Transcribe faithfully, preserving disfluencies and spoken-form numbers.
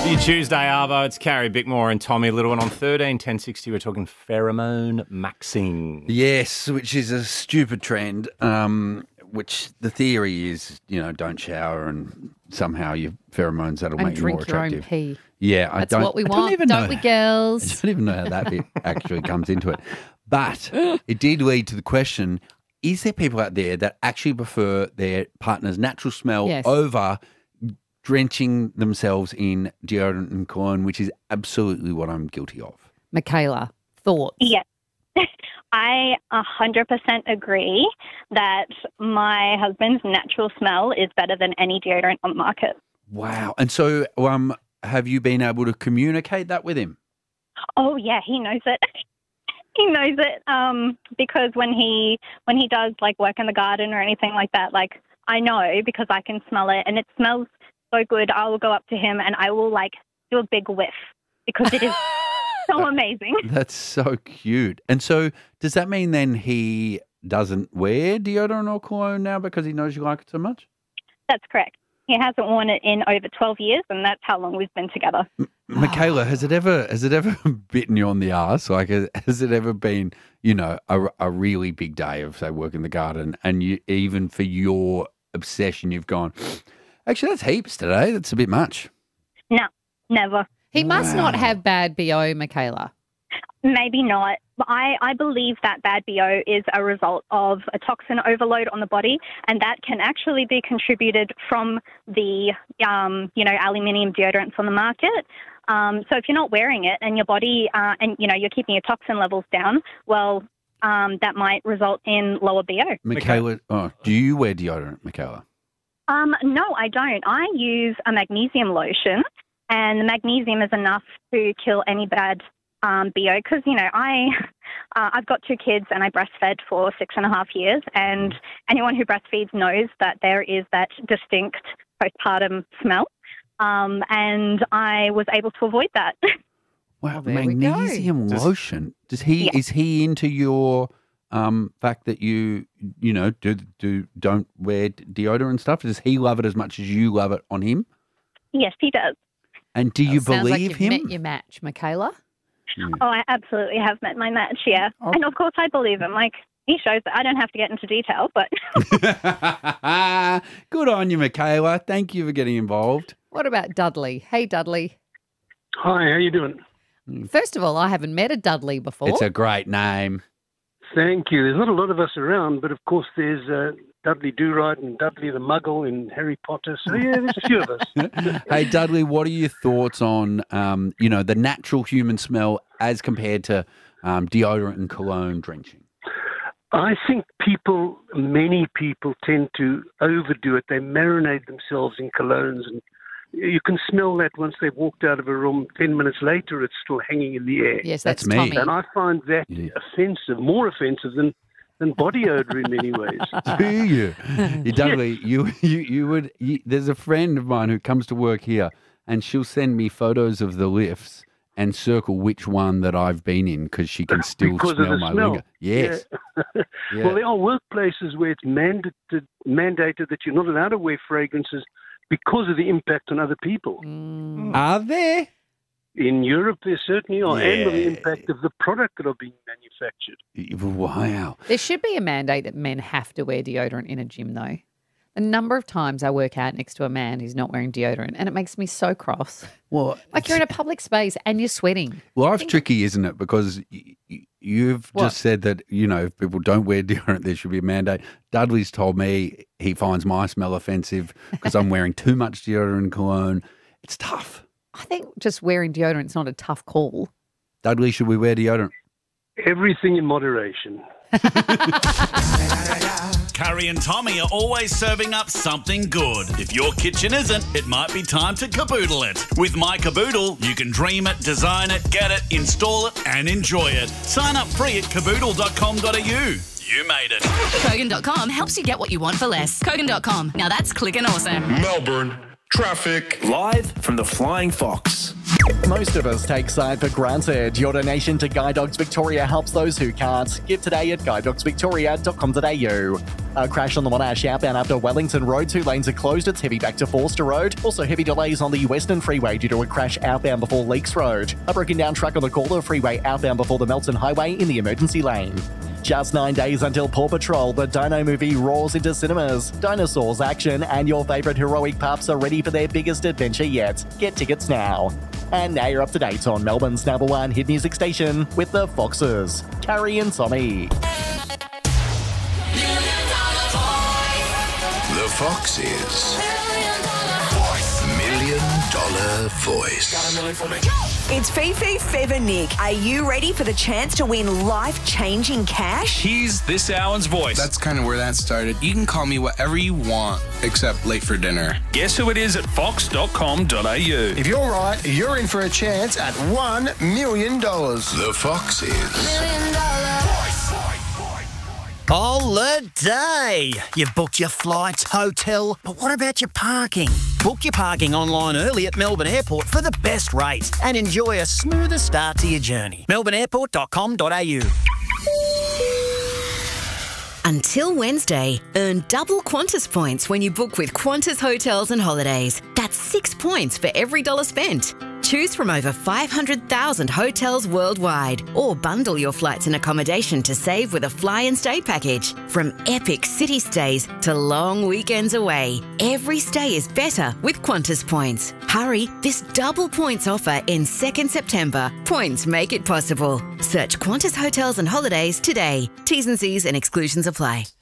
Your Tuesday, Arvo. It's Carrie Bickmore and Tommy Little. And on thirteen ten sixty, we're talking pheromone maxing. Yes, which is a stupid trend, um, which the theory is, you know, don't shower and somehow your pheromones, that'll And make you more drink your own attractive. pee. Yeah, I That's don't, what we I want, don't, even don't know we, how- girls? I don't even know how that bit actually comes into it. But it did lead to the question, is there people out there that actually prefer their partner's natural smell Yes. over drenching themselves in deodorant and cologne, which is absolutely what I'm guilty of? Michaela, thoughts? Yes. I one hundred percent agree that my husband's natural smell is better than any deodorant on the market. Wow. And so um, have you been able to communicate that with him? Oh, yeah, he knows it. He knows it um, because when he when he does, like, work in the garden or anything like that, like, I know because I can smell it, and it smells so good. I will go up to him and I will, like, do a big whiff because it is so amazing. That's so cute. And so does that mean then he doesn't wear deodorant or cologne now because he knows you like it so much? That's correct. He hasn't worn it in over twelve years, and that's how long we've been together. Michaela, has it ever has it ever bitten you on the arse? Like, has, has it ever been, you know, a, a really big day of, say, work in the garden, and you even for your obsession, you've gone, actually, that's heaps today. That's a bit much. No, never. He must not Wow. have bad B O, Michaela. Maybe not. But I, I believe that bad B O is a result of a toxin overload on the body, and that can actually be contributed from the, um, you know, aluminium deodorants on the market. Um, so if you're not wearing it and your body, uh, and, you know, you're keeping your toxin levels down, well, um, that might result in lower B O. Michaela, oh, do you wear deodorant, Michaela? Um, no, I don't. I use a magnesium lotion, and the magnesium is enough to kill any bad um, B O because, you know, I, uh, I've got two kids and I breastfed for six and a half years, and anyone who breastfeeds knows that there is that distinct postpartum smell, um, and I was able to avoid that. Wow, there we go. magnesium Does- lotion. Does he? Yeah. Is he into your um, fact that you, you know, do do don't wear deodorant and stuff? Does he love it as much as you love it on him? Yes, he does. And do you Sounds like believe you've him? met your match, Michaela. Oh, I absolutely have met my match, yeah. Oh. And, of course, I believe him. Like, he shows that I don't have to get into detail, but Good on you, Michaela. Thank you for getting involved. What about Dudley? Hey, Dudley. Hi, how you doing? First of all, I haven't met a Dudley before. It's a great name. Thank you. There's not a lot of us around, but of course there's uh, Dudley Do-Right and Dudley the Muggle in Harry Potter. So yeah, there's a few of us. Hey, Dudley, what are your thoughts on, um, you know, the natural human smell as compared to um, deodorant and cologne drenching? I think people, many people tend to overdo it. They marinate themselves in colognes, and you can smell that once they've walked out of a room. Ten minutes later, it's still hanging in the air. yes, That's that's, me. Tommy. And I find that Yeah. offensive, more offensive than, than body odor in many ways. Do you? you Dudley, you, you, you would, you, there's a friend of mine who comes to work here and she'll send me photos of the lifts and circle which one that I've been in because she can still Because of smell the my smell. linger. Yes. Yeah. Yeah. Well, there are workplaces where it's mandated, mandated that you're not allowed to wear fragrances because of the impact on other people. Mm. Are there? In Europe, there certainly are, and on the Yeah. impact of the product that are being manufactured. Wow. There should be a mandate that men have to wear deodorant in a gym, though. The number of times I work out next to a man who's not wearing deodorant, and it makes me so cross. Well, Like you're in a public space and you're sweating. life's tricky, isn't it? Because y- y- you've What? just said that, you know, if people don't wear deodorant, there should be a mandate. Dudley's told me he finds my smell offensive because I'm wearing too much deodorant and cologne. It's tough. I think just wearing deodorant is not a tough call. Dudley, should we wear deodorant? Everything in moderation. Curry and Tommy are always serving up something good. If your kitchen isn't, it might be time to caboodle it. With My Caboodle, you can dream it, design it, get it, install it, and enjoy it. Sign up free at caboodle dot com dot a u. You made it. Kogan dot com helps you get what you want for less. Kogan dot com. Now that's clicking awesome. Melbourne, traffic. Live from the Flying Fox. Most of us take sight for granted. Your donation to Guide Dogs Victoria helps those who can't. Give today at guide dogs victoria dot com dot a u. A crash on the Monash outbound after Wellington Road. Two lanes are closed. It's heavy back to Forster Road. Also heavy delays on the Western Freeway due to a crash outbound before Leaks Road. A broken down truck on the Calder Freeway outbound before the Melton Highway in the emergency lane. Just nine days until Paw Patrol, the Dino movie roars into cinemas. Dinosaurs, action, and your favourite heroic pups are ready for their biggest adventure yet. Get tickets now. And now you're up to date on Melbourne's number one hit music station with the Foxes, Carrie and Tommy. The Foxes. Million Dollar Voice. It's Fifi, Fev and Nick. Are you ready for the chance to win life-changing cash? He's this hour's voice. That's kind of where that started. You can call me whatever you want, except late for dinner. Guess who it is at fox dot com dot a u. If you're right, you're in for a chance at one million dollars. The Foxes. Million Dollar Voice. Holiday! You've booked your flights, hotel, but what about your parking? Book your parking online early at Melbourne Airport for the best rates and enjoy a smoother start to your journey. melbourne airport dot com dot a u. Until Wednesday, earn double Qantas points when you book with Qantas Hotels and Holidays. That's six points for every dollar spent. Choose from over five hundred thousand hotels worldwide or bundle your flights and accommodation to save with a fly and stay package. From epic city stays to long weekends away, every stay is better with Qantas points. Hurry, this double points offer ends second September. Points make it possible. Search Qantas Hotels and Holidays today. T's and C's and exclusions apply.